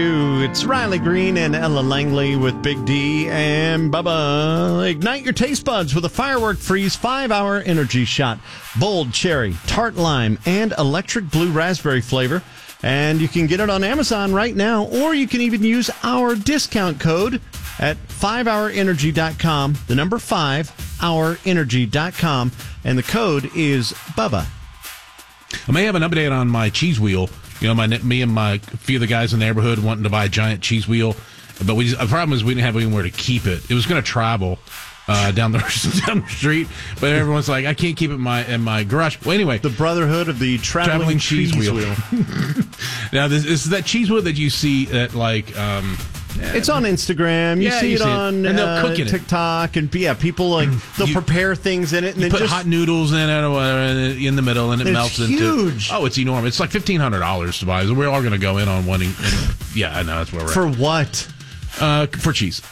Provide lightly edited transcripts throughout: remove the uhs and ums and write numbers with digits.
It's Riley Green and Ella Langley with Big D and Bubba. Ignite your taste buds with a Firework Freeze 5-hour energy shot. Bold cherry, tart lime, and electric blue raspberry flavor. And you can get it on Amazon right now, or you can even use our discount code at 5hourenergy.com. The number 5hourenergy.com. And the code is Bubba. I may have an update on my cheese wheel. You know, me and a few of the guys in the neighborhood wanting to buy a giant cheese wheel, but the problem is we didn't have anywhere to keep it. It was going to travel down the street, but everyone's like, I can't keep it in my garage. Well, anyway, the Brotherhood of the Traveling Cheese Wheel. Now, this is that cheese wheel that you see at it's on Instagram. You see it on and they'll cook in TikTok, and people they'll prepare things in it, and then put hot noodles in it or whatever in the middle, and it melts into. Huge. Oh, it's enormous. It's like $1,500 to buy. So we're all going to go in on one. Yeah, I know that's where we're for at. what? For cheese.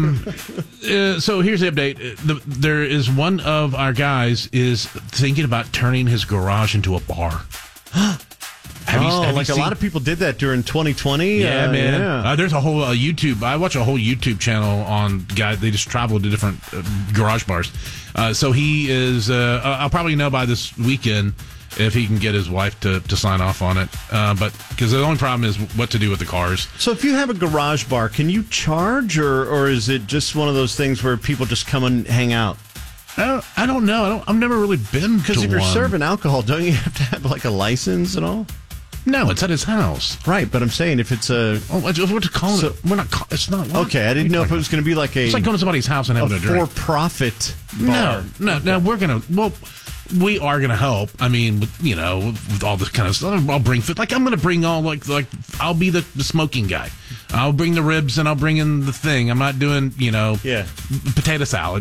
So here's the update. There is one of our guys is thinking about turning his garage into a bar. Have you a seen? lot of people did that during 2020. Yeah, man. Yeah. There's a whole YouTube. I watch a whole YouTube channel on guys. They just travel to different garage bars. So he is. I'll probably know by this weekend if he can get his wife to sign off on it. But because the only problem is what to do with the cars. So if you have a garage bar, can you charge, or is it just one of those things where people just come and hang out? I don't know. I've never really been to because if you're one. serving alcohol, don't you have to have like a license and all? No, it's at his house. Right, but I'm saying if it's a... what to call it? We're not... It's not... Okay, I didn't know if it was going to be like a... It's like going to somebody's house and having a drink. For-profit bar. No, we're going to... Well, we are going to help. I mean, with all this kind of stuff. I'll bring food. Like, I'm going to bring all, like I'll be the smoking guy. I'll bring the ribs and I'll bring in the thing. I'm not doing, potato salad.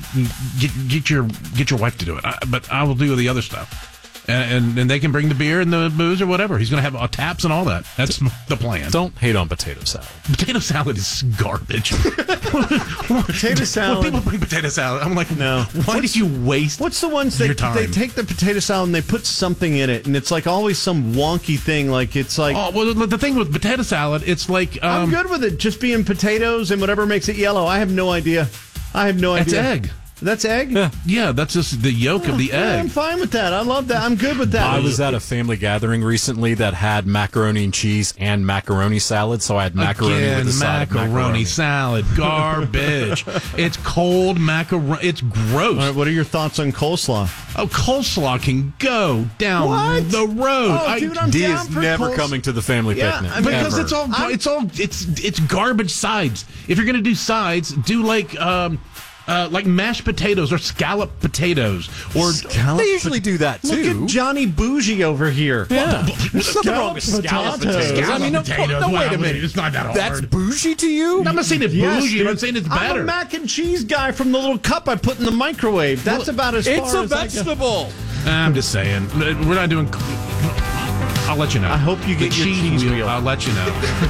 Get your wife to do it. But I will do the other stuff. And they can bring the beer and the booze or whatever. He's going to have taps and all that. That's the plan. Don't hate on potato salad. Potato salad is garbage. Potato salad. When people bring potato salad, I'm like, no. Why did you waste What's the ones they take the potato salad and they put something in it, and it's like always some wonky thing. Like it's like... Oh, well, the thing with potato salad, it's like... I'm good with it just being potatoes and whatever makes it yellow. I have no idea. It's egg. That's egg? Yeah, that's just the yolk of the egg. I'm fine with that. I love that. I'm good with that. I was at a family gathering recently that had macaroni and cheese and macaroni salad, so I had macaroni with the side of macaroni salad. Garbage. It's cold macaroni. It's gross. All right, what are your thoughts on coleslaw? Oh, coleslaw can go down the road. Oh, dude, I'm D down is for never coming to the family picnic. Because ever. it's garbage sides. If you're gonna do sides, do like mashed potatoes or scalloped potatoes. They usually do that, too. Look at Johnny Bougie over here. Yeah. There's nothing wrong with scalloped potatoes. Wait a minute. It's not that hard. That's bougie to you? I'm not saying it's bougie. Dude. I'm saying it's better. I'm a mac and cheese guy from the little cup I put in the microwave. That's about as far as It's a vegetable. I'm just saying. We're not doing... I'll let you know. I hope you get your cheese wheel. I'll let you know.